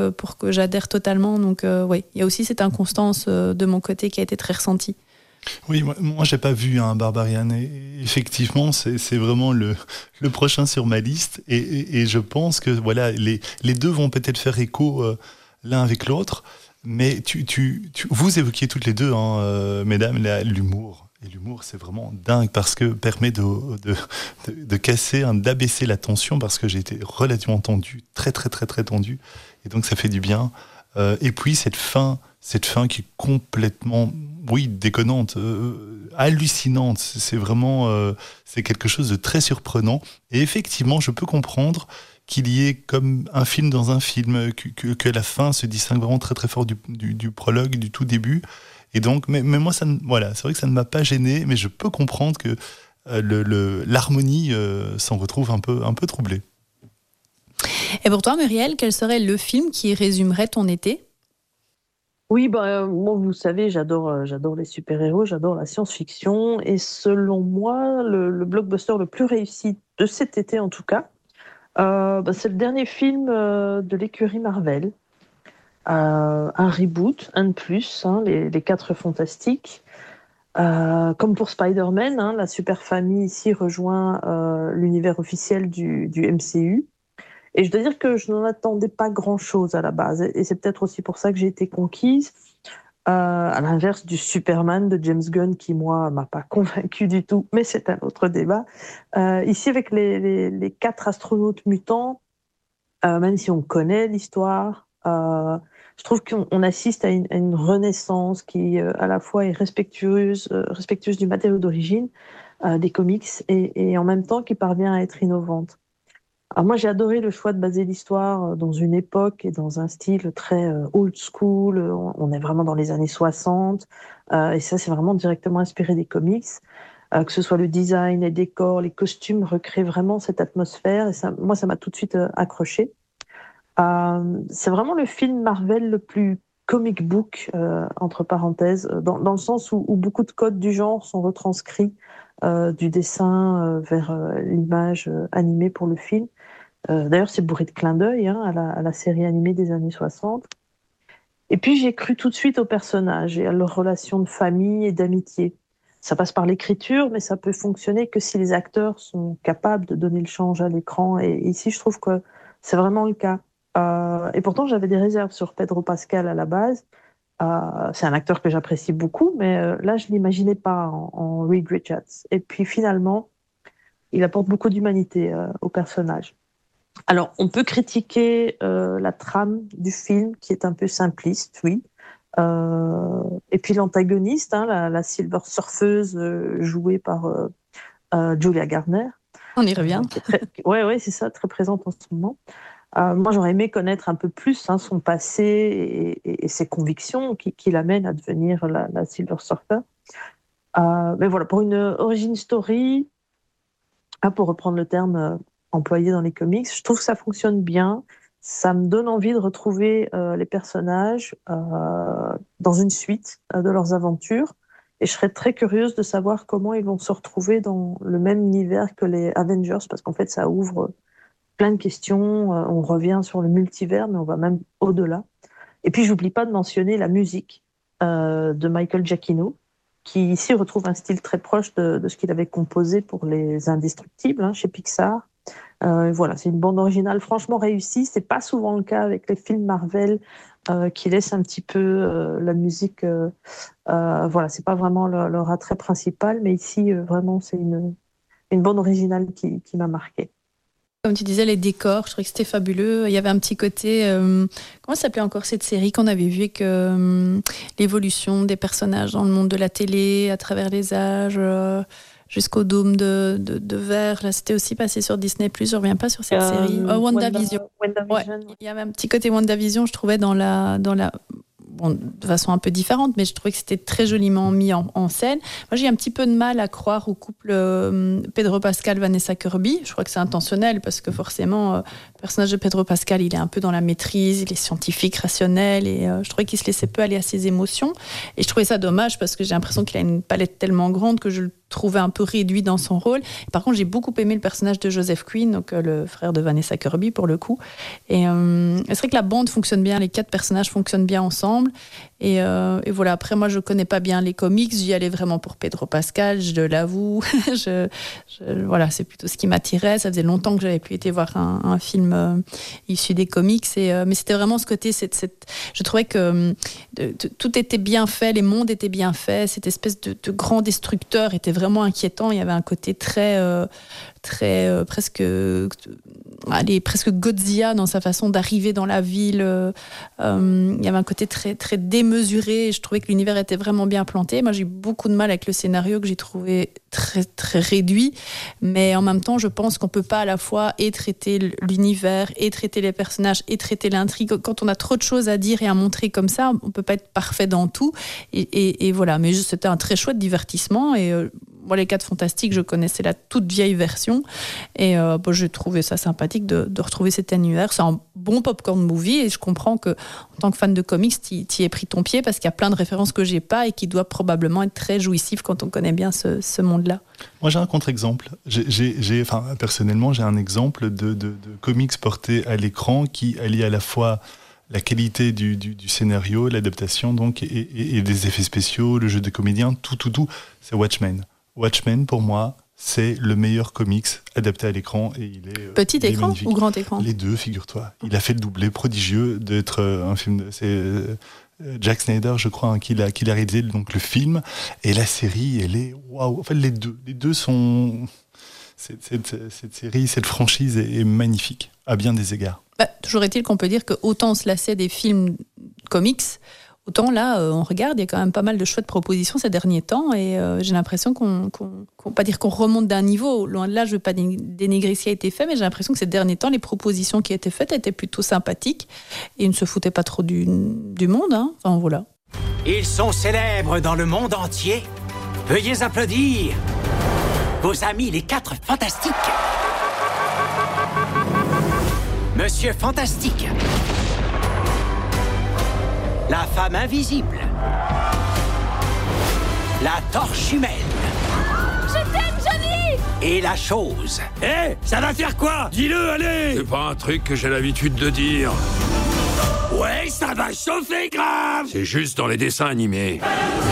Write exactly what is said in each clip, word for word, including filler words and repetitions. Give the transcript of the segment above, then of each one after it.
pour que j'adhère totalement. Donc euh, oui, il y a aussi cette inconstance euh, de mon côté qui a été très ressentie. Oui, moi, moi j'ai pas vu un hein, Barbarian et effectivement c'est, c'est vraiment le, le prochain sur ma liste et, et, et je pense que voilà les, les deux vont peut-être faire écho euh, l'un avec l'autre, mais tu, tu, tu, vous évoquiez toutes les deux, hein, euh, mesdames, la, l'humour. Et l'humour, c'est vraiment dingue parce que permet de, de, de, de casser, hein, d'abaisser la tension parce que j'ai été relativement tendu, très très très très tendu, et donc ça fait du bien. Euh, et puis cette fin, cette fin qui est complètement, oui, déconnante, euh, hallucinante. C'est vraiment, euh, c'est quelque chose de très surprenant. Et effectivement, je peux comprendre qu'il y ait comme un film dans un film, que, que, que la fin se distingue vraiment très très fort du, du, du prologue, du tout début. Et donc, mais, mais moi, ça, voilà, c'est vrai que ça ne m'a pas gêné, mais je peux comprendre que euh, le, le, l'harmonie euh, s'en retrouve un peu, un peu troublée. Et pour toi, Muriel, quel serait le film qui résumerait ton été ? Oui, bah, moi, vous savez, j'adore, euh, j'adore les super-héros, j'adore la science-fiction. Et selon moi, le, le blockbuster le plus réussi de cet été, en tout cas, euh, bah, c'est le dernier film euh, de l'écurie Marvel. Euh, un reboot, un de plus, hein, les, les quatre fantastiques. Euh, comme pour Spider-Man, hein, la super famille ici rejoint euh, l'univers officiel du, du M C U. Et je dois dire que je n'en attendais pas grand-chose à la base. Et c'est peut-être aussi pour ça que j'ai été conquise. Euh, à l'inverse du Superman de James Gunn, qui, moi, m'a pas convaincue du tout, mais c'est un autre débat. Euh, ici, avec les, les, les quatre astronautes mutants, euh, même si on connaît l'histoire, euh, je trouve qu'on on assiste à une, à une renaissance qui, euh, à la fois, est respectueuse, euh, respectueuse du matériau d'origine, euh, des comics, et, et en même temps qui parvient à être innovante. Alors moi, j'ai adoré le choix de baser l'histoire dans une époque et dans un style très euh, old school. On est vraiment dans les années soixante. Euh, et ça, c'est vraiment directement inspiré des comics. Euh, que ce soit le design, les décors, les costumes recréent vraiment cette atmosphère. Et ça, moi, ça m'a tout de suite euh, accroché. Euh, c'est vraiment le film Marvel le plus comic book, euh, entre parenthèses, dans, dans le sens où, où beaucoup de codes du genre sont retranscrits euh, du dessin euh, vers euh, l'image euh, animée pour le film. Euh, d'ailleurs, c'est bourré de clins d'œil hein, à, la, à la série animée des années soixante. Et puis, j'ai cru tout de suite aux personnages et à leurs relations de famille et d'amitié. Ça passe par l'écriture, mais ça peut fonctionner que si les acteurs sont capables de donner le change à l'écran. Et ici, je trouve que c'est vraiment le cas. Euh, et pourtant, j'avais des réserves sur Pedro Pascal à la base. Euh, c'est un acteur que j'apprécie beaucoup, mais euh, là, je ne l'imaginais pas en, en Reed Richards. Et puis, finalement, il apporte beaucoup d'humanité euh, au personnage. Alors, on peut critiquer euh, la trame du film, qui est un peu simpliste, oui. Euh, et puis l'antagoniste, hein, la, la Silver Surfeuse, euh, jouée par euh, euh, Julia Garner. On y revient. Oui, ouais, ouais, c'est ça, très présente en ce moment. Euh, moi, j'aurais aimé connaître un peu plus hein, son passé et, et, et ses convictions qui, qui l'amènent à devenir la, la Silver Surfer. Euh, mais voilà, pour une origin story, ah, pour reprendre le terme euh, employé dans les comics, je trouve que ça fonctionne bien. Ça me donne envie de retrouver euh, les personnages euh, dans une suite euh, de leurs aventures. Et je serais très curieuse de savoir comment ils vont se retrouver dans le même univers que les Avengers, parce qu'en fait, ça ouvre plein de questions. Euh, on revient sur le multivers, mais on va même au-delà. Et puis, j'oublie pas de mentionner la musique euh, de Michael Giacchino, qui ici retrouve un style très proche de, de ce qu'il avait composé pour les Indestructibles hein, chez Pixar. Euh, voilà, c'est une bande originale franchement réussie. C'est pas souvent le cas avec les films Marvel euh, qui laissent un petit peu euh, la musique. Euh, euh, voilà, c'est pas vraiment leur, leur attrait principal, mais ici euh, vraiment c'est une une bande originale qui, qui m'a marquée. Comme tu disais, les décors, je trouvais que c'était fabuleux. Il y avait un petit côté... Euh, comment ça s'appelait encore cette série qu'on avait vue avec euh, l'évolution des personnages dans le monde de la télé, à travers les âges, euh, jusqu'au dôme de, de, de verre. Là, c'était aussi passé sur Disney plus. Je ne reviens pas sur cette euh, série. Oh, WandaVision. Wanda, WandaVision. Ouais, il y avait un petit côté WandaVision, je trouvais, dans la... Dans la Bon, de façon un peu différente, mais je trouvais que c'était très joliment mis en, en scène. Moi, j'ai un petit peu de mal à croire au couple euh, Pedro Pascal, Vanessa Kirby. Je crois que c'est intentionnel parce que forcément, euh, personnage de Pedro Pascal, il est un peu dans la maîtrise, il est scientifique, rationnel, et euh, je trouvais qu'il se laissait peu aller à ses émotions. Et je trouvais ça dommage parce que j'ai l'impression qu'il a une palette tellement grande que je le trouvais un peu réduit dans son rôle. Par contre, j'ai beaucoup aimé le personnage de Joseph Quinn, donc euh, le frère de Vanessa Kirby pour le coup. Et euh, c'est vrai que la bande fonctionne bien, les quatre personnages fonctionnent bien ensemble. Et, euh, et voilà, après moi je connais pas bien les comics, j'y allais vraiment pour Pedro Pascal, je l'avoue. je, je, voilà, c'est plutôt ce qui m'attirait. Ça faisait longtemps que j'avais plus été voir un, un film euh, issu des comics. Et, euh, mais c'était vraiment ce côté, cette, cette, je trouvais que euh, de, de, tout était bien fait, les mondes étaient bien faits, cette espèce de, de grand destructeur était vraiment inquiétant. Il y avait un côté très... Euh, très euh, presque euh, allez, presque Godzilla dans sa façon d'arriver dans la ville. Euh, euh, il y avait un côté très, très démesuré et je trouvais que l'univers était vraiment bien planté. Moi j'ai eu beaucoup de mal avec le scénario que j'ai trouvé très, très réduit, mais en même temps je pense qu'on peut pas à la fois et traiter l'univers et traiter les personnages et traiter l'intrigue. Quand on a trop de choses à dire et à montrer comme ça, on peut pas être parfait dans tout et, et, et voilà, mais c'était un très chouette divertissement et euh, moi, les quatre Fantastiques, je connaissais la toute vieille version et euh, bon, j'ai trouvé ça sympathique de, de retrouver cet univers. C'est un bon popcorn movie et je comprends que, en tant que fan de comics, tu y es pris ton pied parce qu'il y a plein de références que j'ai pas et qui doivent probablement être très jouissifs quand on connaît bien ce, ce monde-là. Moi, j'ai un contre-exemple. J'ai, j'ai, j'ai, enfin, personnellement, j'ai un exemple de, de, de comics portés à l'écran qui allie à la fois la qualité du, du, du scénario, l'adaptation donc, et, et, et des effets spéciaux, le jeu de comédien, tout, tout, tout. C'est Watchmen. Watchmen, pour moi, c'est le meilleur comics adapté à l'écran. Et il est, Petit il est écran magnifique. Ou grand écran? Les deux, figure-toi. Il a fait le doublé prodigieux d'être un film... De, c'est euh, Jack Snyder, je crois, hein, qui, l'a, qui l'a réalisé donc, le film. Et la série, elle est... Waouh. En fait, les deux. Les deux sont... Cette, cette, cette série, cette franchise est, est magnifique, à bien des égards. Bah, toujours est-il qu'on peut dire que autant on se lassait des films comics, autant là, euh, on regarde, il y a quand même pas mal de chouettes propositions ces derniers temps et euh, j'ai l'impression qu'on, qu'on, qu'on, pas dire qu'on remonte d'un niveau, loin de là, je ne veux pas dénigrer ce qui a été fait, mais j'ai l'impression que ces derniers temps, les propositions qui étaient faites étaient plutôt sympathiques et ils ne se foutaient pas trop du, du monde, hein. Enfin voilà. Ils sont célèbres dans le monde entier. Veuillez applaudir vos amis les quatre Fantastiques. Monsieur Fantastique. La femme invisible. La torche humaine. Je t'aime, Johnny! Et la chose. Hé, hey, ça va faire quoi? Dis-le, allez! C'est pas un truc que j'ai l'habitude de dire. Ouais, ça va chauffer grave! C'est juste dans les dessins animés.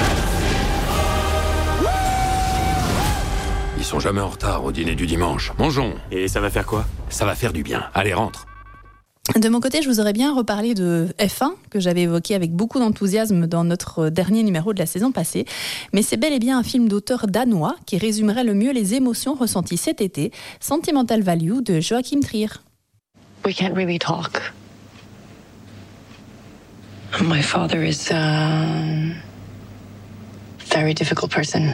Ils sont jamais en retard au dîner du dimanche. Mangeons. Et ça va faire quoi? Ça va faire du bien. Allez, rentre. De mon côté, je vous aurais bien reparlé de F un, que j'avais évoqué avec beaucoup d'enthousiasme dans notre dernier numéro de la saison passée. Mais c'est bel et bien un film d'auteur danois qui résumerait le mieux les émotions ressenties cet été, Sentimental Value de Joachim Trier. We can't really talk. My father is a very difficult person.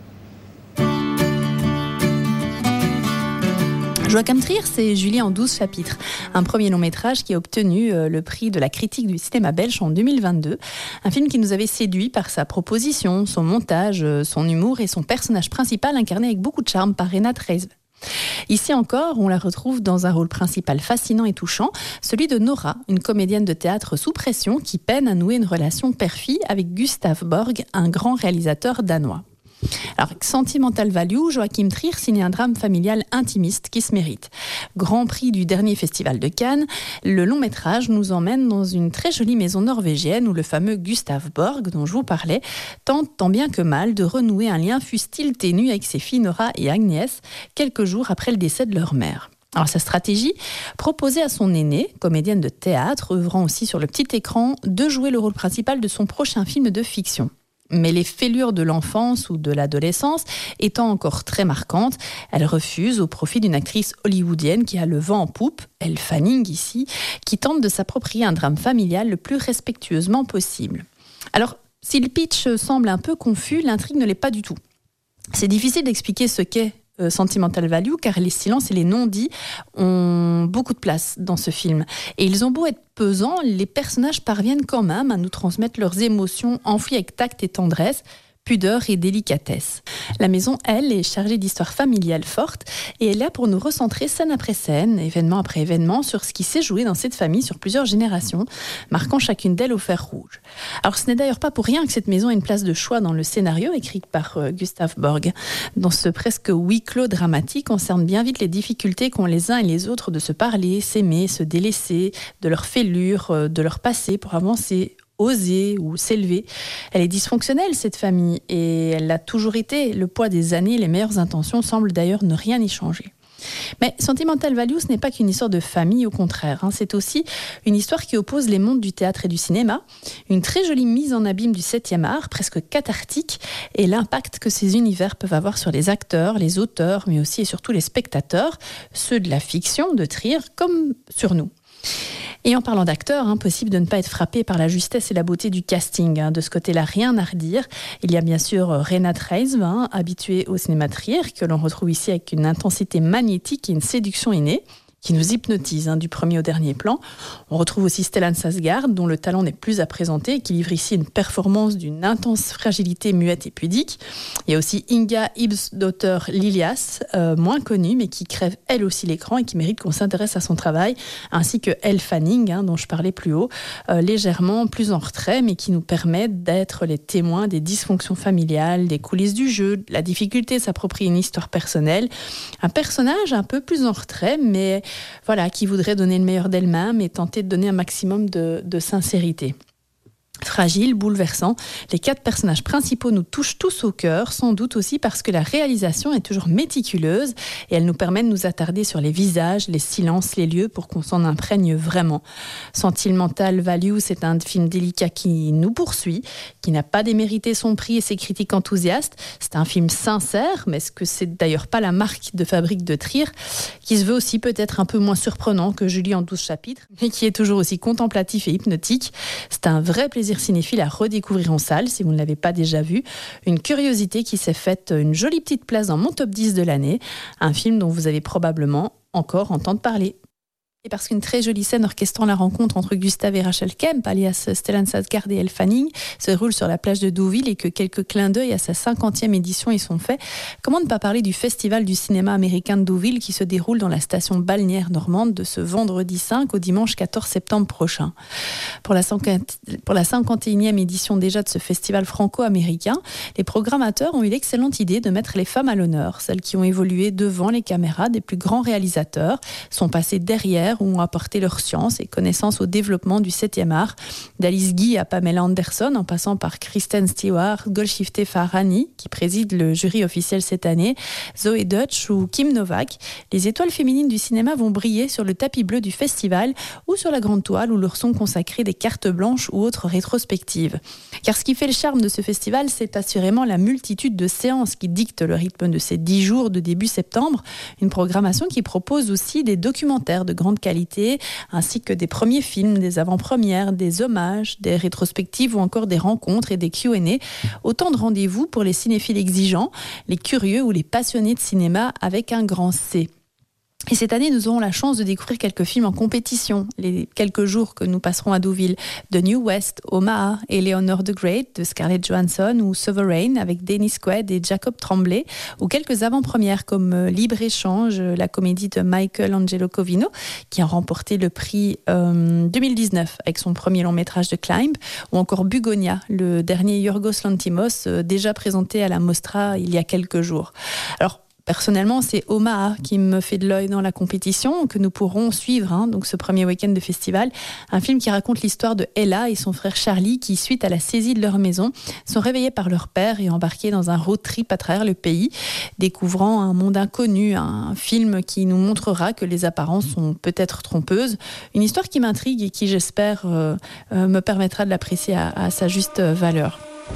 Joachim Trier, c'est Julie en douze chapitres, un premier long métrage qui a obtenu le prix de la critique du cinéma belge en deux mille vingt-deux. Un film qui nous avait séduit par sa proposition, son montage, son humour et son personnage principal incarné avec beaucoup de charme par Renate Reinsve. Ici encore, on la retrouve dans un rôle principal fascinant et touchant, celui de Nora, une comédienne de théâtre sous pression qui peine à nouer une relation père-fille avec Gustav Borg, un grand réalisateur danois. Alors, Sentimental Value, Joachim Trier signe un drame familial intimiste qui se mérite. Grand prix du dernier festival de Cannes, le long métrage nous emmène dans une très jolie maison norvégienne où le fameux Gustav Borg, dont je vous parlais, tente tant bien que mal de renouer un lien fût-il ténu avec ses filles Nora et Agnès, quelques jours après le décès de leur mère. Alors sa stratégie, proposer à son aînée, comédienne de théâtre, œuvrant aussi sur le petit écran, de jouer le rôle principal de son prochain film de fiction. Mais les fêlures de l'enfance ou de l'adolescence étant encore très marquantes, elle refuse au profit d'une actrice hollywoodienne qui a le vent en poupe, Elle Fanning ici, qui tente de s'approprier un drame familial le plus respectueusement possible. Alors, si le pitch semble un peu confus, l'intrigue ne l'est pas du tout. C'est difficile d'expliquer ce qu'est euh, Sentimental Value, car les silences et les non-dits ont beaucoup de place dans ce film. Et ils ont beau être pesants, les personnages parviennent quand même à nous transmettre leurs émotions enfouies avec tact et tendresse, pudeur et délicatesse. La maison, elle, est chargée d'histoires familiales fortes et elle est là pour nous recentrer scène après scène, événement après événement, sur ce qui s'est joué dans cette famille sur plusieurs générations, marquant chacune d'elles au fer rouge. Alors ce n'est d'ailleurs pas pour rien que cette maison a une place de choix dans le scénario écrit par euh, Gustav Borg. Dans ce presque huis clos dramatique, on cerne bien vite les difficultés qu'ont les uns et les autres de se parler, s'aimer, se délaisser, de leur fêlure, euh, de leur passé pour avancer, oser ou s'élever. Elle est dysfonctionnelle, cette famille, et elle l'a toujours été. Le poids des années, les meilleures intentions semblent d'ailleurs ne rien y changer. Mais Sentimental Value, ce n'est pas qu'une histoire de famille, au contraire. Hein. C'est aussi une histoire qui oppose les mondes du théâtre et du cinéma, une très jolie mise en abîme du septième art, presque cathartique, et l'impact que ces univers peuvent avoir sur les acteurs, les auteurs, mais aussi et surtout les spectateurs, ceux de la fiction, de Trier, comme sur nous. Et en parlant d'acteurs, impossible de ne pas être frappé par la justesse et la beauté du casting. Hein. De ce côté-là, rien à redire. Il y a bien sûr Renate Reinsve, hein, habituée au cinéma Trier, que l'on retrouve ici avec une intensité magnétique et une séduction innée, qui nous hypnotise hein, du premier au dernier plan. On retrouve aussi Stellan Skarsgård, dont le talent n'est plus à présenter, et qui livre ici une performance d'une intense fragilité muette et pudique. Il y a aussi Inga Ibsdotter Lilias, euh, moins connue, mais qui crève elle aussi l'écran et qui mérite qu'on s'intéresse à son travail, ainsi que Elle Fanning, hein, dont je parlais plus haut, euh, légèrement plus en retrait, mais qui nous permet d'être les témoins des dysfonctions familiales, des coulisses du jeu, de la difficulté de s'approprier une histoire personnelle. Un personnage un peu plus en retrait, mais voilà, qui voudrait donner le meilleur d'elle-même et tenter de donner un maximum de, de sincérité. Fragile, bouleversant, les quatre personnages principaux nous touchent tous au cœur, sans doute aussi parce que la réalisation est toujours méticuleuse et elle nous permet de nous attarder sur les visages, les silences, les lieux pour qu'on s'en imprègne vraiment. Sentimental Value, c'est un film délicat qui nous poursuit, qui n'a pas démérité son prix et ses critiques enthousiastes. C'est un film sincère, mais ce que c'est d'ailleurs pas la marque de fabrique de Trier, qui se veut aussi peut-être un peu moins surprenant que Julie en douze chapitres, mais qui est toujours aussi contemplatif et hypnotique. C'est un vrai plaisir cinéphile à redécouvrir en salle si vous ne l'avez pas déjà vu. Une curiosité qui s'est faite une jolie petite place dans mon top dix de l'année. Un film dont vous allez probablement encore entendre parler. Et parce qu'une très jolie scène orchestrant la rencontre entre Gustav et Rachel Kemp, alias Stellan Skarsgård et Elle Fanning, se déroule sur la plage de Deauville et que quelques clins d'œil à sa cinquantième édition y sont faits, comment ne pas parler du Festival du cinéma américain de Deauville qui se déroule dans la station balnéaire normande de ce vendredi cinq au dimanche quatorze septembre prochain. Pour la, cinquante, pour la cinquante et unième édition déjà de ce festival franco-américain, les programmateurs ont eu l'excellente idée de mettre les femmes à l'honneur, celles qui ont évolué devant les caméras des plus grands réalisateurs, sont passées derrière ou ont apporté leur science et connaissance au développement du septième art, d'Alice Guy à Pamela Anderson, en passant par Kristen Stewart, Golshifteh Farahani, qui préside le jury officiel cette année, Zoe Deutsch ou Kim Novak. Les étoiles féminines du cinéma vont briller sur le tapis bleu du festival ou sur la grande toile où leur sont consacrées des cartes blanches ou autres rétrospectives. Car ce qui fait le charme de ce festival, c'est assurément la multitude de séances qui dictent le rythme de ces dix jours de début septembre, une programmation qui propose aussi des documentaires de grande qualité, ainsi que des premiers films, des avant-premières, des hommages, des rétrospectives ou encore des rencontres et des Q and A. Autant de rendez-vous pour les cinéphiles exigeants, les curieux ou les passionnés de cinéma avec un grand C. Et cette année, nous aurons la chance de découvrir quelques films en compétition, les quelques jours que nous passerons à Deauville. The New West, Omaha, Eleanor the Great de Scarlett Johansson ou Sovereign avec Dennis Quaid et Jacob Tremblay, ou quelques avant-premières comme Libre-Échange, la comédie de Michael Angelo Covino, qui a remporté le prix euh, deux mille dix-neuf avec son premier long-métrage de Climb, ou encore Bugonia, le dernier Yorgos Lanthimos, euh, déjà présenté à la Mostra il y a quelques jours. Alors, personnellement, c'est Omaha qui me fait de l'œil dans la compétition, que nous pourrons suivre hein, donc ce premier week-end de festival. Un film qui raconte l'histoire de Ella et son frère Charlie qui, suite à la saisie de leur maison, sont réveillés par leur père et embarqués dans un road trip à travers le pays, découvrant un monde inconnu, un film qui nous montrera que les apparences sont peut-être trompeuses. Une histoire qui m'intrigue et qui, j'espère, euh, euh, me permettra de l'apprécier à, à sa juste valeur.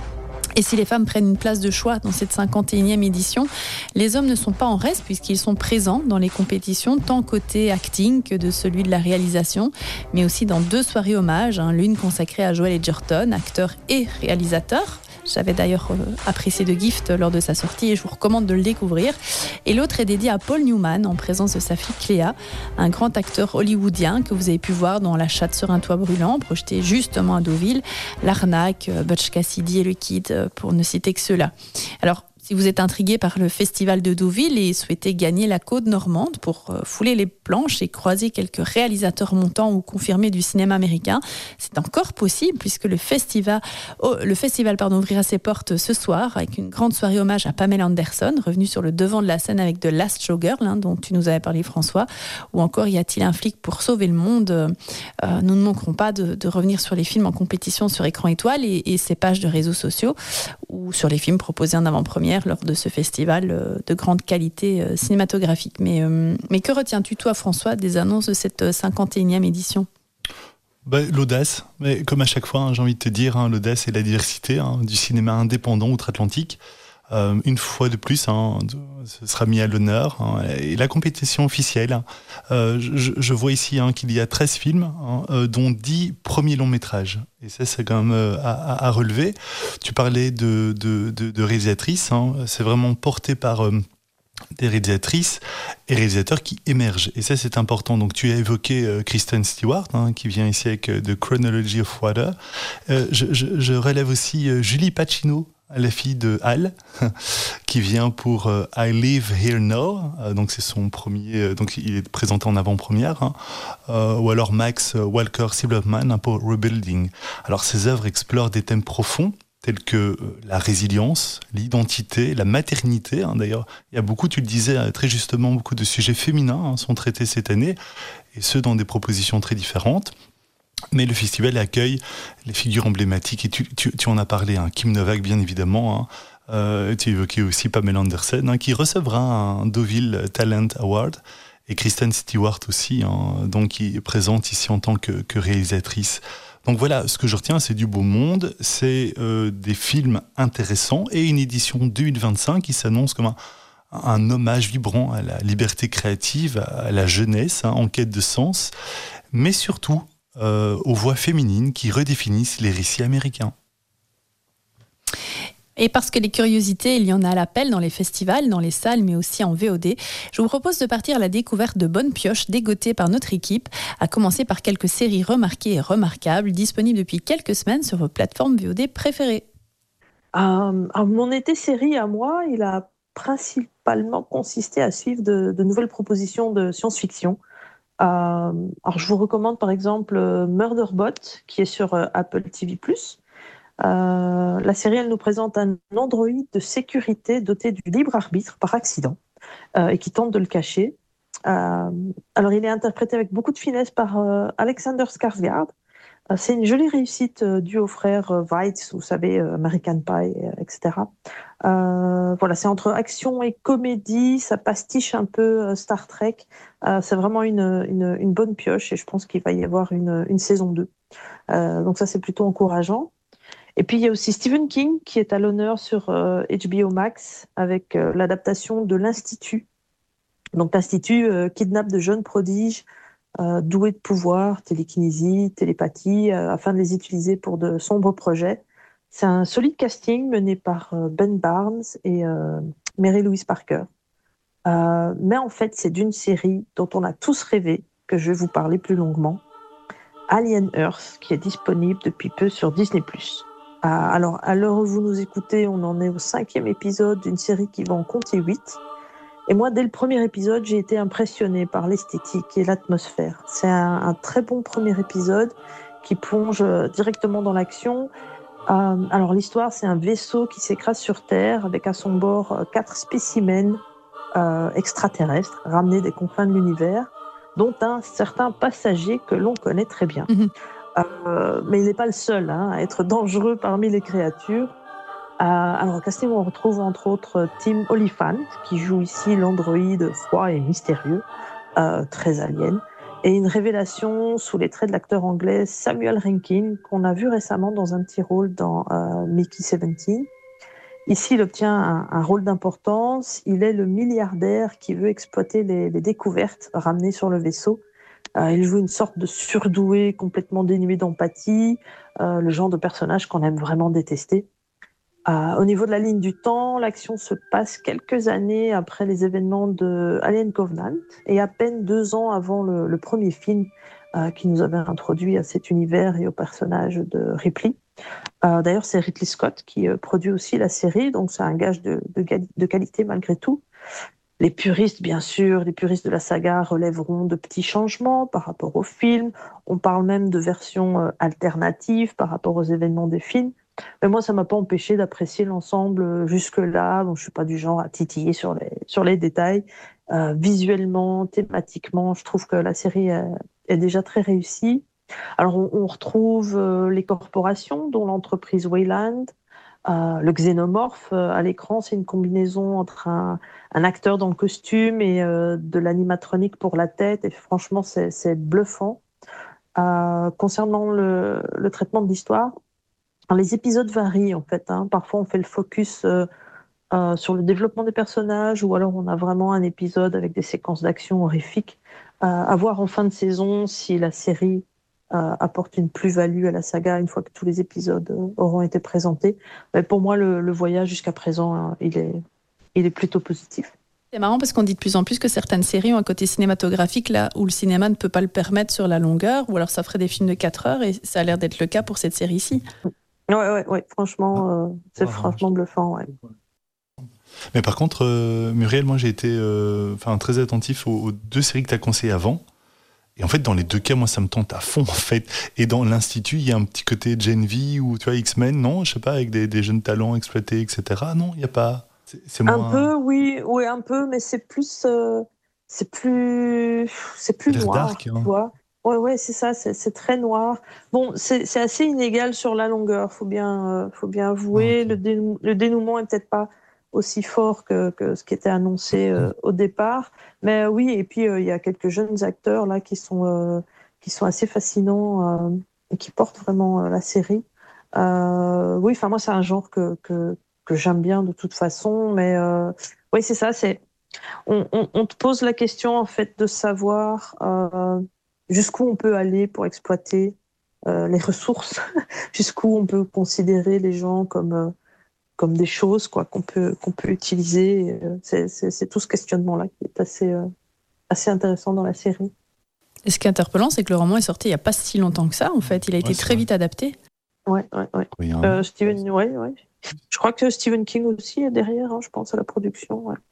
Et si les femmes prennent une place de choix dans cette cinquante et unième édition, les hommes ne sont pas en reste puisqu'ils sont présents dans les compétitions, tant côté acting que de celui de la réalisation, mais aussi dans deux soirées hommages, hein, l'une consacrée à Joel Edgerton, acteur et réalisateur, J'avais d'ailleurs euh, apprécié The Gift lors de sa sortie et je vous recommande de le découvrir. Et l'autre est dédié à Paul Newman en présence de sa fille Cléa, un grand acteur hollywoodien que vous avez pu voir dans La chatte sur un toit brûlant, projeté justement à Deauville, L'Arnaque, Butch Cassidy et le Kid, pour ne citer que ceux-là. Alors, si vous êtes intrigué par le festival de Deauville et souhaitez gagner la côte normande pour fouler les planches et croiser quelques réalisateurs montants ou confirmés du cinéma américain, c'est encore possible puisque le festival, oh, le festival pardon, ouvrira ses portes ce soir avec une grande soirée hommage à Pamela Anderson, revenue sur le devant de la scène avec The Last Showgirl, hein, dont tu nous avais parlé François, ou encore Y a-t-il un flic pour sauver le monde. euh, Nous ne manquerons pas de, de revenir sur les films en compétition sur écran étoile et, et ses pages de réseaux sociaux ou sur les films proposés en avant-première lors de ce festival de grande qualité cinématographique. Mais, euh, mais que retiens-tu, toi, François, des annonces de cette cinquante et unième édition ? Bah, l'audace, mais comme à chaque fois, hein, j'ai envie de te dire, hein, l'audace et la diversité hein, du cinéma indépendant outre-Atlantique. Euh, une fois de plus, hein, ce sera mis à l'honneur. Hein, et la compétition officielle, euh, je, je vois ici hein, qu'il y a treize films, hein, euh, dont dix premiers longs métrages. Et ça, c'est quand même euh, à, à relever. Tu parlais de, de, de, de réalisatrices. Hein, c'est vraiment porté par euh, des réalisatrices et réalisateurs qui émergent. Et ça, c'est important. Donc, tu as évoqué euh, Kristen Stewart, hein, qui vient ici avec euh, The Chronology of Water. Euh, je, je, je relève aussi euh, Julie Pacino, la fille de Hal, qui vient pour euh, I Live Here Now, euh, donc c'est son premier, euh, donc il est présenté en avant-première, hein, euh, ou alors Max Walker Silverman hein, pour Rebuilding. Alors ces œuvres explorent des thèmes profonds tels que euh, la résilience, l'identité, la maternité. Hein, d'ailleurs, il y a beaucoup, tu le disais très justement, beaucoup de sujets féminins hein, sont traités cette année, et ce dans des propositions très différentes. Mais le festival accueille les figures emblématiques, et tu, tu, tu en as parlé, hein, Kim Novak bien évidemment, hein, euh, tu évoquais aussi Pamela Anderson, hein, qui recevra un Deauville Talent Award, et Kristen Stewart aussi, hein, donc, qui est présente ici en tant que, que réalisatrice. Donc voilà, ce que je retiens, c'est du beau monde, c'est euh, des films intéressants, et une édition deux mille vingt-cinq qui s'annonce comme un, un hommage vibrant à la liberté créative, à la jeunesse, hein, en quête de sens, mais surtout Euh, aux voix féminines qui redéfinissent les récits américains. Et parce que les curiosités, il y en a à l'appel dans les festivals, dans les salles, mais aussi en V O D, je vous propose de partir à la découverte de bonnes pioches dégotées par notre équipe, à commencer par quelques séries remarquées et remarquables, disponibles depuis quelques semaines sur vos plateformes V O D préférées. Euh, alors mon été série à moi, il a principalement consisté à suivre de, de nouvelles propositions de science-fiction. Euh, alors je vous recommande par exemple Murderbot qui est sur euh, Apple T V plus. Euh, la série elle nous présente un androïde de sécurité doté du libre arbitre par accident euh, et qui tente de le cacher. Euh, alors il est interprété avec beaucoup de finesse par euh, Alexander Skarsgård. Euh, c'est une jolie réussite euh, due aux frères euh, Weitz, vous savez, euh, American Pie, euh, et cetera. Euh, voilà, c'est entre action et comédie, ça pastiche un peu euh, Star Trek. Euh, c'est vraiment une, une, une bonne pioche et je pense qu'il va y avoir une, une saison deux. Euh, donc ça, c'est plutôt encourageant. Et puis, il y a aussi Stephen King qui est à l'honneur sur euh, H B O Max avec euh, l'adaptation de l'Institut. Donc l'Institut euh, kidnappe de jeunes prodiges euh, doués de pouvoir, télékinésie, télépathie, euh, afin de les utiliser pour de sombres projets. C'est un solide casting mené par euh, Ben Barnes et euh, Mary Louise Parker. Euh, mais en fait, c'est d'une série dont on a tous rêvé, que je vais vous parler plus longuement. Alien Earth, qui est disponible depuis peu sur Disney plus. Euh, alors, à l'heure où vous nous écoutez, on en est au cinquième épisode d'une série qui va en compter huit. Et moi, dès le premier épisode, j'ai été impressionnée par l'esthétique et l'atmosphère. C'est un, un très bon premier épisode qui plonge directement dans l'action. Euh, alors, l'histoire, c'est un vaisseau qui s'écrase sur Terre avec à son bord quatre spécimens euh, extraterrestres ramenés des confins de l'univers, dont un certain passager que l'on connaît très bien. Mmh. Euh, mais il n'est pas le seul hein, à être dangereux parmi les créatures. Euh, alors au casting, on retrouve entre autres Tim Olyphant, qui joue ici l'androïde froid et mystérieux, euh, très alien, et une révélation sous les traits de l'acteur anglais Samuel Rankin, qu'on a vu récemment dans un petit rôle dans euh, Mickey dix-sept. Ici, il obtient un, un rôle d'importance. Il est le milliardaire qui veut exploiter les, les découvertes ramenées sur le vaisseau. Euh, il joue une sorte de surdoué complètement dénué d'empathie, euh, le genre de personnage qu'on aime vraiment détester. Euh, au niveau de la ligne du temps, l'action se passe quelques années après les événements de Alien Covenant et à peine deux ans avant le, le premier film euh, qui nous avait introduit à cet univers et au personnage de Ripley. Euh, d'ailleurs, c'est Ridley Scott qui euh, produit aussi la série, donc c'est un gage de, de, de qualité malgré tout. Les puristes, bien sûr, les puristes de la saga relèveront de petits changements par rapport au film. On parle même de versions euh, alternatives par rapport aux événements des films. Mais moi, ça m'a pas empêché d'apprécier l'ensemble jusque-là. Donc, je suis pas du genre à titiller sur les, sur les détails. Euh, visuellement, thématiquement, je trouve que la série est, est déjà très réussie. Alors, on, on retrouve euh, les corporations, dont l'entreprise Wayland. Euh, le xénomorphe euh, à l'écran, c'est une combinaison entre un, un acteur dans le costume et euh, de l'animatronique pour la tête. Et franchement, c'est, c'est bluffant. Euh, concernant le, le traitement de l'histoire, alors, les épisodes varient en fait. Hein. Parfois, on fait le focus euh, euh, sur le développement des personnages, ou alors on a vraiment un épisode avec des séquences d'action horrifiques. Euh, à voir en fin de saison si la série euh, apporte une plus-value à la saga une fois que tous les épisodes euh, auront été présentés. Mais pour moi, le, le voyage jusqu'à présent, hein, il est, il est plutôt positif. C'est marrant parce qu'on dit de plus en plus que certaines séries ont un côté cinématographique là où le cinéma ne peut pas le permettre sur la longueur, ou alors ça ferait des films de quatre heures, et ça a l'air d'être le cas pour cette série-ci. Ouais, ouais, ouais. Franchement, euh, c'est oh, franchement bluffant, ouais. Mais par contre, euh, Muriel, moi j'ai été euh, très attentif aux, aux deux séries que tu as conseillées avant. Et en fait, dans les deux cas, moi ça me tente à fond en fait. Et dans l'Institut, il y a un petit côté Gen V ou tu vois, X-Men, non? Je sais pas, avec des, des jeunes talents exploités, et cetera. Non, il n'y a pas. C'est, c'est moins... Un peu, oui, oui, un peu, mais c'est plus. Euh, c'est plus. C'est plus noir, dark, tu hein. vois. Ouais, ouais, c'est ça, c'est, c'est très noir. Bon, c'est, c'est assez inégal sur la longueur, faut bien, euh, faut bien avouer. Okay. Le, dénou- le dénouement est peut-être pas aussi fort que, que ce qui était annoncé euh, au départ, mais euh, oui. Et puis il euh, y a quelques jeunes acteurs là qui sont euh, qui sont assez fascinants euh, et qui portent vraiment euh, la série. Euh, oui, enfin moi c'est un genre que que que j'aime bien de toute façon, mais euh, oui c'est ça, c'est on, on, on te pose la question en fait de savoir. Euh, Jusqu'où on peut aller pour exploiter euh, les ressources, jusqu'où on peut considérer les gens comme euh, comme des choses quoi qu'on peut qu'on peut utiliser. C'est, c'est, c'est tout ce questionnement-là qui est assez euh, assez intéressant dans la série. Et ce qui est interpellant, c'est que le roman est sorti il y a pas si longtemps que ça. En fait, il a été ouais, très vrai. vite adapté. Ouais, ouais, ouais. Oui, hein. euh, Stephen, ouais, ouais. Je crois que Stephen King aussi est derrière. Hein, je pense à la production. Ouais.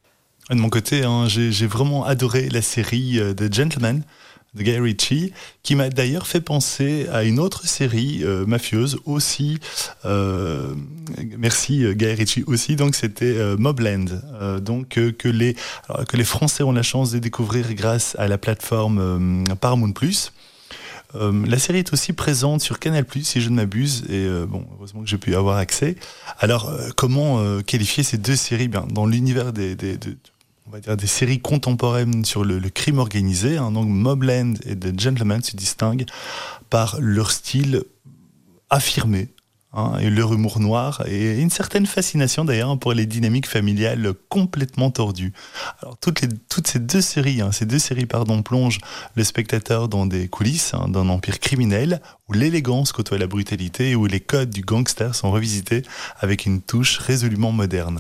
De mon côté, hein, j'ai, j'ai vraiment adoré la série euh, The Gentleman de Guy Ritchie, qui m'a d'ailleurs fait penser à une autre série euh, mafieuse aussi. Euh, merci Guy Ritchie aussi. Donc c'était euh, Mobland, euh, donc euh, que les alors, que les Français ont la chance de découvrir grâce à la plateforme euh, Paramount plus. Euh, la série est aussi présente sur Canal plus, si je ne m'abuse, et euh, bon, heureusement que j'ai pu y avoir accès. Alors euh, comment euh, qualifier ces deux séries? Bien, dans l'univers des, des de, on va dire des séries contemporaines sur le, le crime organisé, hein, donc Mobland et The Gentleman se distinguent par leur style affirmé, hein, et leur humour noir, et une certaine fascination d'ailleurs pour les dynamiques familiales complètement tordues. Alors toutes, les, toutes ces deux séries, hein, ces deux séries pardon, plongent le spectateur dans des coulisses hein, d'un empire criminel où l'élégance côtoie la brutalité et où les codes du gangster sont revisités avec une touche résolument moderne.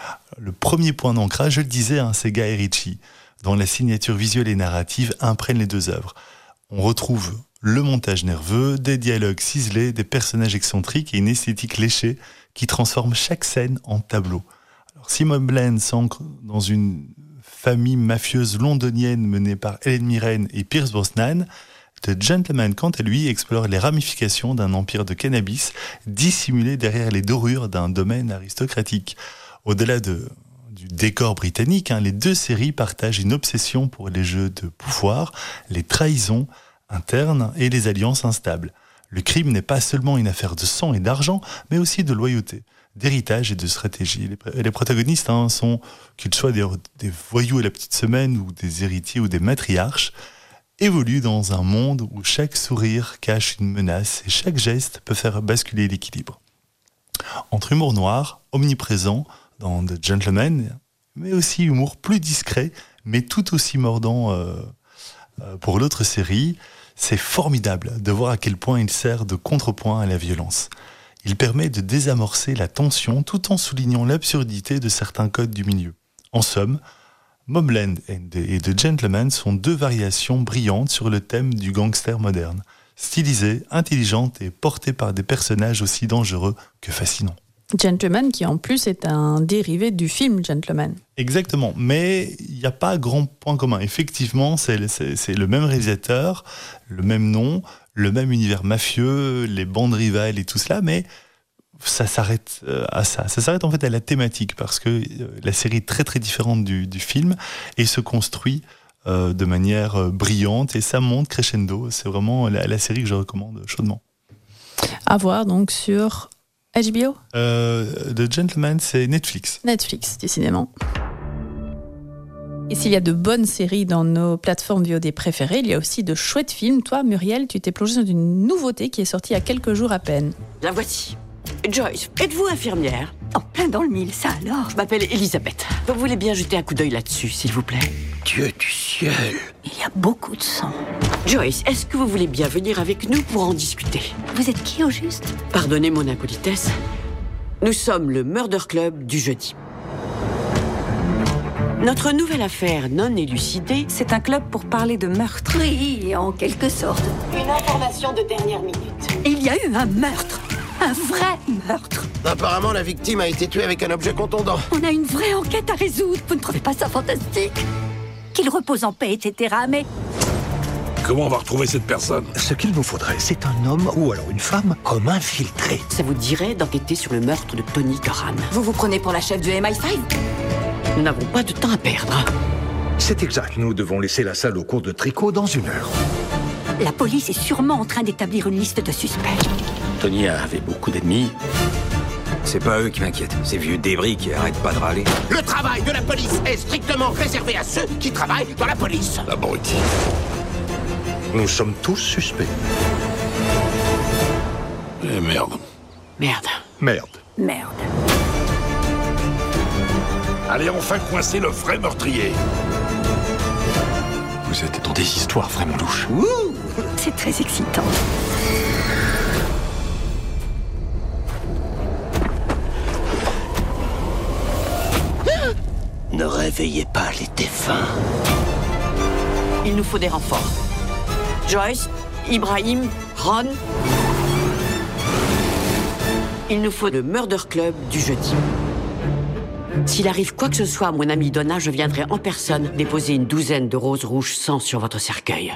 Le premier point d'ancrage, je le disais, hein, c'est Guy Ritchie, dont la signature visuelle et narrative imprègne les deux œuvres. On retrouve le montage nerveux, des dialogues ciselés, des personnages excentriques et une esthétique léchée qui transforme chaque scène en tableau. Alors, si Mobland s'ancre dans une famille mafieuse londonienne menée par Helen Mirren et Pierce Brosnan, The Gentleman, quant à lui, explore les ramifications d'un empire de cannabis dissimulé derrière les dorures d'un domaine aristocratique. Au-delà de, du décor britannique, hein, les deux séries partagent une obsession pour les jeux de pouvoir, les trahisons internes et les alliances instables. Le crime n'est pas seulement une affaire de sang et d'argent, mais aussi de loyauté, d'héritage et de stratégie. Les, les protagonistes hein, sont, qu'ils soient des, des voyous à la petite semaine ou des héritiers ou des matriarches, évoluent dans un monde où chaque sourire cache une menace et chaque geste peut faire basculer l'équilibre. Entre humour noir, omniprésent, dans The Gentleman, mais aussi humour plus discret, mais tout aussi mordant euh, euh, pour l'autre série. C'est formidable de voir à quel point il sert de contrepoint à la violence. Il permet de désamorcer la tension tout en soulignant l'absurdité de certains codes du milieu. En somme, Mobland et The Gentleman sont deux variations brillantes sur le thème du gangster moderne, stylisées, intelligentes et portées par des personnages aussi dangereux que fascinants. Gentleman qui en plus est un dérivé du film Gentleman. Exactement, mais il n'y a pas grand point commun. Effectivement, c'est, c'est, c'est le même réalisateur, le même nom, le même univers mafieux, les bandes rivales et tout cela, mais ça s'arrête à ça. Ça s'arrête en fait à la thématique, parce que la série est très très différente du, du film et se construit euh, de manière brillante, et ça monte crescendo. C'est vraiment la, la série que je recommande chaudement. À voir donc sur H B O euh, The Gentleman, c'est Netflix. Netflix, décidément. Et s'il y a de bonnes séries dans nos plateformes V O D préférées, il y a aussi de chouettes films. Toi, Muriel, tu t'es plongée dans une nouveauté qui est sortie il y a quelques jours à peine. La voici. Joyce, êtes-vous infirmière? En plein dans le mille, ça alors. Je m'appelle Elisabeth. Vous voulez bien jeter un coup d'œil là-dessus, s'il vous plaît? Dieu du ciel! Il y a beaucoup de sang. Joyce, est-ce que vous voulez bien venir avec nous pour en discuter? Vous êtes qui au juste? Pardonnez mon impolitesse. Nous sommes le Murder Club du jeudi. Notre nouvelle affaire non élucidée... C'est un club pour parler de meurtre. Oui, en quelque sorte. Une information de dernière minute. Il y a eu un meurtre. Un vrai meurtre. Apparemment, la victime a été tuée avec un objet contondant. On a une vraie enquête à résoudre. Vous ne trouvez pas ça fantastique? Qu'il repose en paix, et cetera. Mais... Comment on va retrouver cette personne? Ce qu'il nous faudrait, c'est un homme ou alors une femme comme infiltré. Ça vous dirait d'enquêter sur le meurtre de Tony Doran? Vous vous prenez pour la chef du M I cinq? Nous n'avons pas de temps à perdre. C'est exact. Nous devons laisser la salle au cours de tricot dans une heure. La police est sûrement en train d'établir une liste de suspects. Tony avait beaucoup d'ennemis. C'est pas eux qui m'inquiètent, ces vieux débris qui arrêtent pas de râler. Le travail de la police est strictement réservé à ceux qui travaillent dans la police. Abruti. Nous sommes tous suspects. Eh merde. Merde. Merde. Merde. Allez enfin coincer le vrai meurtrier. Vous êtes dans des histoires vraiment louches. Ouh, c'est très excitant. Ne réveillez pas les défunts. Il nous faut des renforts. Joyce, Ibrahim, Ron. Il nous faut le Murder Club du jeudi. S'il arrive quoi que ce soit à mon ami Donna, je viendrai en personne déposer une douzaine de roses rouges sang sur votre cercueil.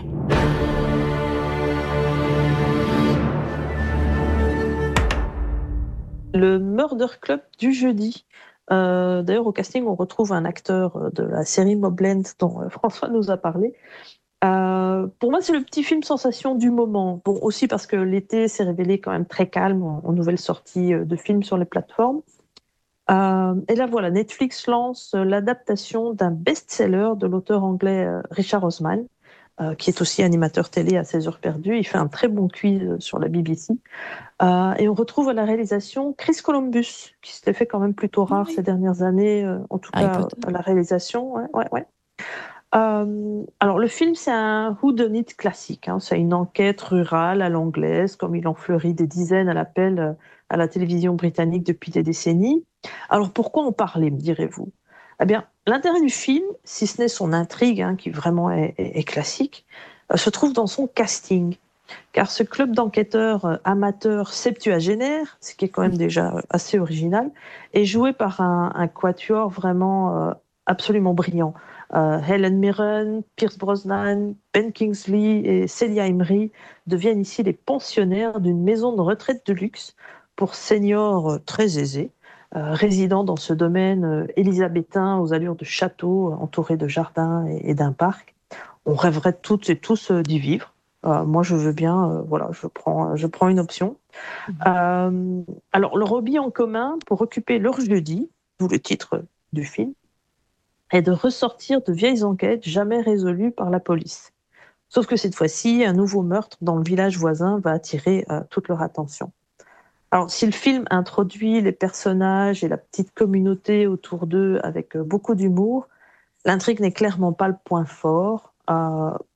Le Murder Club du jeudi. Euh, d'ailleurs, au casting, on retrouve un acteur de la série Mobland dont euh, François nous a parlé. Euh, pour moi, c'est le petit film sensation du moment. Bon, aussi parce que l'été s'est révélé quand même très calme en, en nouvelles sorties de films sur les plateformes. Euh, et là, voilà, Netflix lance l'adaptation d'un best-seller de l'auteur anglais euh, Richard Osman, euh, qui est aussi animateur télé à seize heures perdues. Il fait un très bon quiz sur la B B C. Euh, et on retrouve à la réalisation Chris Columbus, qui s'était fait quand même plutôt rare oui. ces dernières années, euh, en tout Harry cas Potter. À la réalisation. Ouais, ouais, ouais. Euh, alors, le film, c'est un whodunit classique. Hein. C'est une enquête rurale à l'anglaise, comme il en fleurit des dizaines à l'appel à la télévision britannique depuis des décennies. Alors, pourquoi en parler, me direz-vous? Eh bien, l'intérêt du film, si ce n'est son intrigue, hein, qui vraiment est, est, est classique, euh, se trouve dans son casting. Car ce club d'enquêteurs euh, amateurs septuagénaires, ce qui est quand même déjà assez original, est joué par un, un quatuor vraiment euh, absolument brillant. Euh, Helen Mirren, Pierce Brosnan, Ben Kingsley et Celia Imrie deviennent ici les pensionnaires d'une maison de retraite de luxe pour seniors très aisés, euh, résidant dans ce domaine euh, élisabétain aux allures de château, euh, entouré de jardins et, et d'un parc. On rêverait toutes et tous euh, d'y vivre. Euh, moi, je veux bien, euh, voilà, je prends, je prends une option. Mmh. Euh, alors, leur hobby en commun pour occuper leur jeudi, d'où le titre du film, est de ressortir de vieilles enquêtes jamais résolues par la police. Sauf que cette fois-ci, un nouveau meurtre dans le village voisin va attirer euh, toute leur attention. Alors, si le film introduit les personnages et la petite communauté autour d'eux avec euh, beaucoup d'humour, l'intrigue n'est clairement pas le point fort. Euh,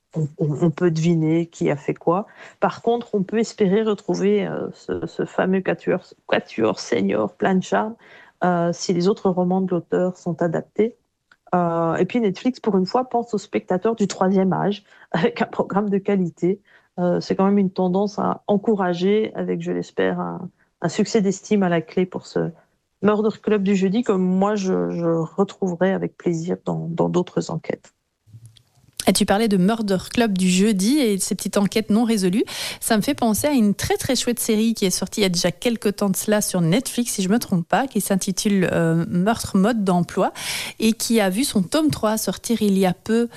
on, on, on peut deviner qui a fait quoi. Par contre, on peut espérer retrouver euh, ce, ce fameux quatuor, quatuor senior plein de charme euh, si les autres romans de l'auteur sont adaptés. Euh, et puis Netflix, pour une fois, pense aux spectateurs du troisième âge avec un programme de qualité. Euh, c'est quand même une tendance à encourager, avec, je l'espère, un, un succès d'estime à la clé pour ce Murder Club du jeudi, comme moi je, je retrouverai avec plaisir dans, dans d'autres enquêtes. Et tu parlais de Murder Club du jeudi et de ces petites enquêtes non résolues. Ça me fait penser à une très très chouette série qui est sortie il y a déjà quelques temps de cela sur Netflix, si je ne me trompe pas, qui s'intitule euh, Meurtre mode d'emploi et qui a vu son tome trois sortir il y a peu.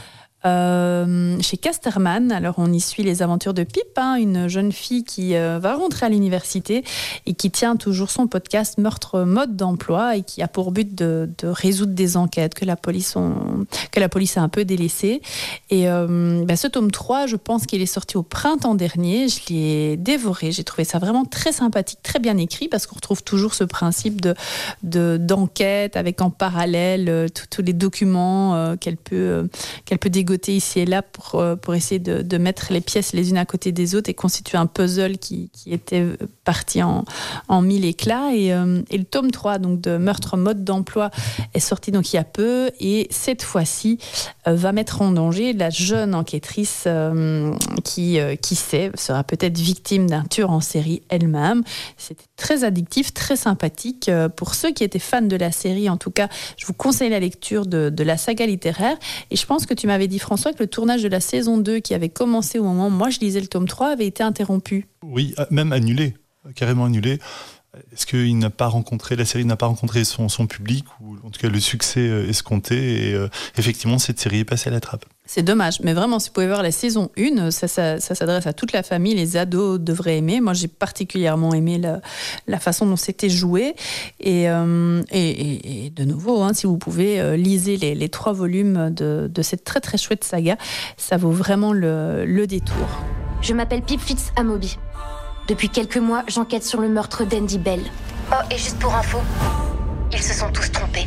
Euh, chez Casterman. Alors on y suit les aventures de Pip, hein, une jeune fille qui euh, va rentrer à l'université et qui tient toujours son podcast Meurtre mode d'emploi et qui a pour but de, de résoudre des enquêtes que la police, ont, que la police a un peu délaissées. Et euh, bah, ce tome trois, je pense qu'il est sorti au printemps dernier. Je l'ai dévoré. J'ai trouvé ça vraiment très sympathique, très bien écrit, parce qu'on retrouve toujours ce principe de, de, d'enquête avec en parallèle euh, tous les documents euh, qu'elle peut, euh, qu'elle peut dégoter ici et là pour, pour essayer de, de mettre les pièces les unes à côté des autres et constituer un puzzle qui, qui était parti en, en mille éclats. Et, euh, et le tome trois donc, de Meurtre mode d'emploi est sorti donc, il y a peu et cette fois-ci euh, va mettre en danger la jeune enquêtrice euh, qui, euh, qui sait, sera peut-être victime d'un tueur en série elle-même. C'était très addictif, très sympathique. Euh, pour ceux qui étaient fans de la série, en tout cas, je vous conseille la lecture de, de la saga littéraire. Et je pense que tu m'avais dit, François, que le tournage de la saison deux qui avait commencé au moment où moi je lisais le tome trois avait été interrompu. Oui, même annulé, carrément annulé. Est-ce qu'il n'a pas rencontré, la série n'a pas rencontré son, son public, ou en tout cas le succès escompté, et euh, effectivement cette série est passée à la trappe. C'est dommage, mais vraiment, si vous pouvez voir la saison un, ça, ça, ça s'adresse à toute la famille, les ados devraient aimer. Moi, j'ai particulièrement aimé la, la façon dont c'était joué. Et, euh, et, et, et de nouveau, hein, si vous pouvez, euh, lisez les, les trois volumes de, de cette très très chouette saga. Ça vaut vraiment le, le détour. Je m'appelle Pip Fitz-Amobi. Depuis quelques mois, j'enquête sur le meurtre d'Andy Bell. Oh, et juste pour info, ils se sont tous trompés.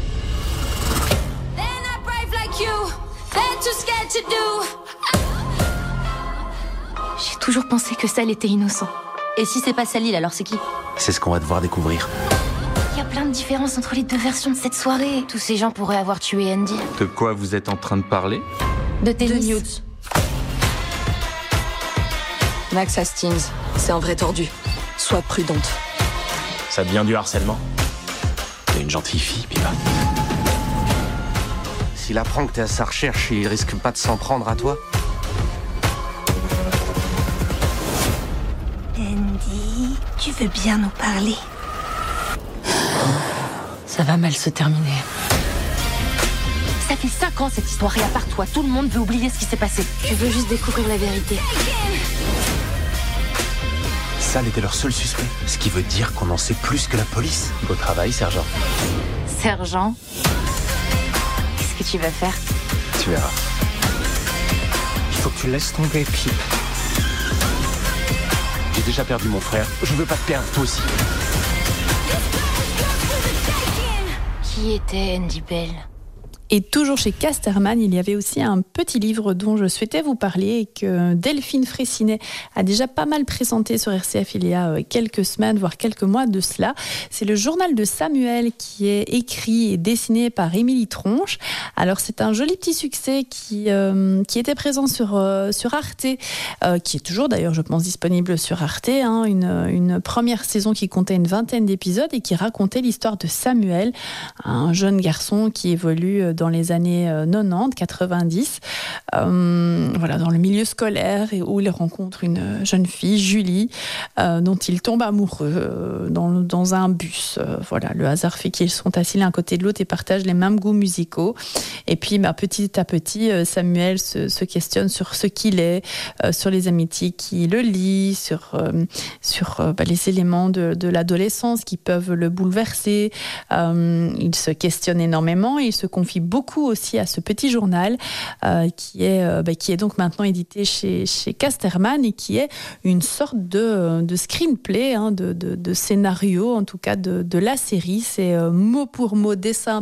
J'ai toujours pensé que Sal était innocent. Et si c'est pas Salil, alors c'est qui ? C'est ce qu'on va devoir découvrir. Il y a plein de différences entre les deux versions de cette soirée. Tous ces gens pourraient avoir tué Andy. De quoi vous êtes en train de parler ? De tennis. De Newt. Max Hastings, c'est un vrai tordu. Sois prudente. Ça devient du harcèlement. T'es une gentille fille, Pipa. S'il apprend que t'es à sa recherche, il risque pas de s'en prendre à toi. Andy, tu veux bien nous parler ? Ça va mal se terminer. Ça fait cinq ans cette histoire et à part toi, tout le monde veut oublier ce qui s'est passé. Tu veux juste découvrir la vérité. Sal était leur seul suspect, ce qui veut dire qu'on en sait plus que la police. Beau travail, sergent. Sergent ? Qu'est-ce que tu vas faire ? Tu verras. Il faut que tu laisses tomber, Pip. J'ai déjà perdu mon frère. Je veux pas te perdre, toi aussi. Qui était Andy Bell ? Et toujours chez Casterman, il y avait aussi un petit livre dont je souhaitais vous parler et que Delphine Fraissinet a déjà pas mal présenté sur R C F il y a quelques semaines, voire quelques mois de cela. C'est le journal de Samuel qui est écrit et dessiné par Émilie Tronche. Alors c'est un joli petit succès qui, euh, qui était présent sur, euh, sur Arte, euh, qui est toujours d'ailleurs, je pense, disponible sur Arte, hein, une, une première saison qui comptait une vingtaine d'épisodes et qui racontait l'histoire de Samuel, un jeune garçon qui évolue dans dans les années quatre-vingt-dix quatre-vingt-dix, euh, voilà, dans le milieu scolaire, et où il rencontre une jeune fille, Julie, euh, dont il tombe amoureux euh, dans, dans un bus. Euh, voilà, le hasard fait qu'ils sont assis l'un côté de l'autre et partagent les mêmes goûts musicaux. Et puis, bah, petit à petit, Samuel se, se questionne sur ce qu'il est, euh, sur les amitiés qui le lient, sur, euh, sur euh, bah, les éléments de, de l'adolescence qui peuvent le bouleverser. Euh, il se questionne énormément et il se confie beaucoup aussi à ce petit journal euh, qui, est, euh, bah, qui est donc maintenant édité chez, chez Casterman et qui est une sorte de, de screenplay, hein, de, de, de scénario en tout cas de, de la série. C'est euh, mot pour mot, dessin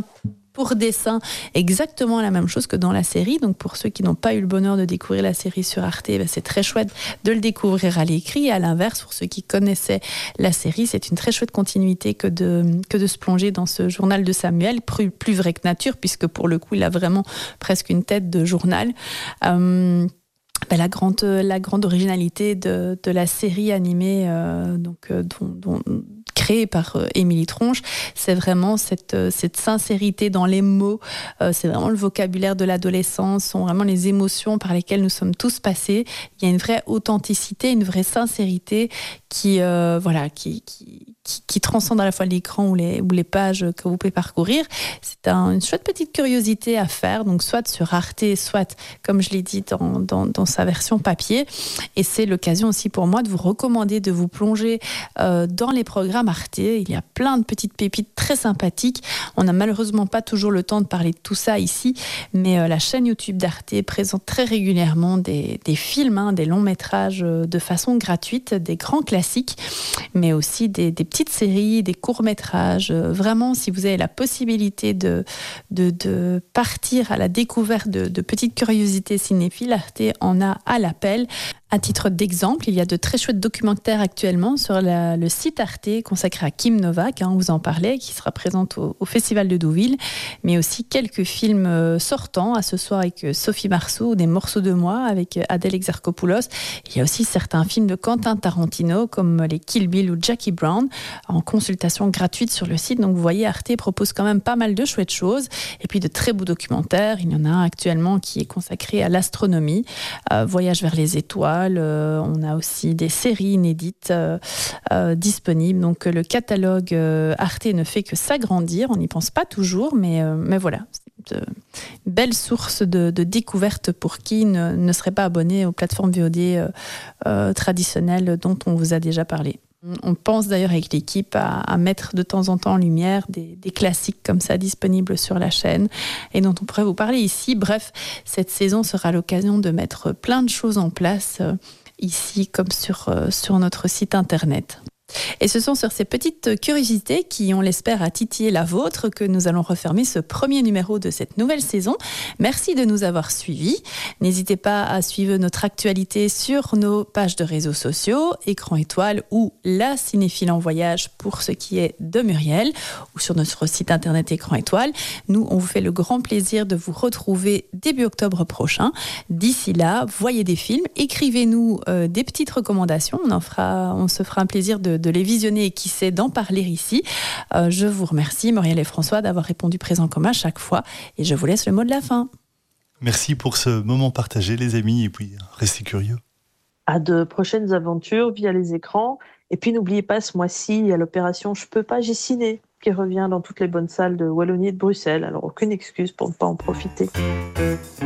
pour dessin, exactement la même chose que dans la série. Donc pour ceux qui n'ont pas eu le bonheur de découvrir la série sur Arte, ben c'est très chouette de le découvrir à l'écrit. Et à l'inverse, pour ceux qui connaissaient la série, c'est une très chouette continuité que de, que de se plonger dans ce journal de Samuel, plus, plus vrai que nature, puisque pour le coup, il a vraiment presque une tête de journal. Euh, ben la, grande, la grande originalité de, de la série animée euh, donc, euh, dont, dont, créée par euh, Émilie Tronche, c'est vraiment cette, euh, cette sincérité dans les mots, euh, c'est vraiment le vocabulaire de l'adolescence, sont vraiment les émotions par lesquelles nous sommes tous passés. Il y a une vraie authenticité, une vraie sincérité qui, euh, voilà, qui, qui, qui, qui transcende à la fois l'écran ou les, ou les pages que vous pouvez parcourir. C'est un, une chouette petite curiosité à faire, donc soit sur Arte, soit, comme je l'ai dit, dans, dans, dans sa version papier. Et c'est l'occasion aussi pour moi de vous recommander de vous plonger euh, dans les programmes Arte. Il y a plein de petites pépites très sympathiques. On n'a malheureusement pas toujours le temps de parler de tout ça ici, mais euh, la chaîne YouTube d'Arte présente très régulièrement des, des films, hein, des longs métrages euh, de façon gratuite, des grands classiques, mais aussi des, des petites séries, des courts métrages. Euh, vraiment, si vous avez la possibilité de, de, de partir à la découverte de, de petites curiosités cinéphiles, Arte en a à l'appel. À titre d'exemple, il y a de très chouettes documentaires actuellement sur la, le site Arte consacré à Kim Novak, hein, on vous en parlait, qui sera présente au, au Festival de Deauville, mais aussi quelques films euh, sortants, à ce soir avec euh, Sophie Marceau, Des morceaux de moi avec euh, Adèle Exarchopoulos. Il y a aussi certains films de Quentin Tarantino comme les Kill Bill ou Jackie Brown en consultation gratuite sur le site. Donc vous voyez, Arte propose quand même pas mal de chouettes choses et puis de très beaux documentaires. Il y en a un actuellement qui est consacré à l'astronomie, euh, Voyage vers les étoiles. Euh, on a aussi des séries inédites euh, euh, disponibles. Donc le catalogue euh, Arte ne fait que s'agrandir. On n'y pense pas toujours, mais, euh, mais voilà. C'est une belle source de, de découverte pour qui ne, ne serait pas abonné aux plateformes V O D euh, euh, traditionnelles dont on vous a déjà parlé. On pense d'ailleurs avec l'équipe à, à mettre de temps en temps en lumière des, des classiques comme ça disponibles sur la chaîne et dont on pourrait vous parler ici. Bref, cette saison sera l'occasion de mettre plein de choses en place euh, ici comme sur, euh, sur notre site internet. Et ce sont sur ces petites curiosités qui, on l'espère, a titillé la vôtre que nous allons refermer ce premier numéro de cette nouvelle saison. Merci de nous avoir suivis. N'hésitez pas à suivre notre actualité sur nos pages de réseaux sociaux, Écran Étoile ou La Cinéphile en Voyage pour ce qui est de Muriel, ou sur notre site internet Écran Étoile. Nous, on vous fait le grand plaisir de vous retrouver début octobre prochain. D'ici là, voyez des films, écrivez-nous euh, des petites recommandations. On en fera, on se fera un plaisir de de les visionner et qui sait d'en parler ici. Euh, je vous remercie, Muriel et François, d'avoir répondu présent comme à chaque fois et je vous laisse le mot de la fin. Merci pour ce moment partagé, les amis, et puis restez curieux. À de prochaines aventures via les écrans. Et puis n'oubliez pas, ce mois-ci, il y a l'opération Je peux pas, j'ai ciné qui revient dans toutes les bonnes salles de Wallonie et de Bruxelles. Alors aucune excuse pour ne pas en profiter.